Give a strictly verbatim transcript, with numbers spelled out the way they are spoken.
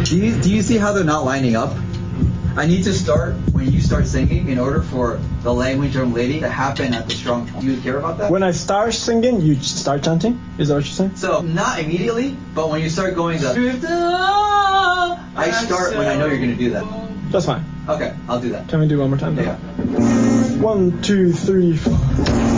Do you do you see how they're not lining up? I need to start when you start singing in order for the language drum lady to happen at the strong tone. You care about that? When I start singing, you start chanting? Is that what you're saying? So, not immediately, but when you start going the... I start when I know you're going to do that. That's fine. Okay, I'll do that. Can we do one more time? Yeah. One, two, three, four.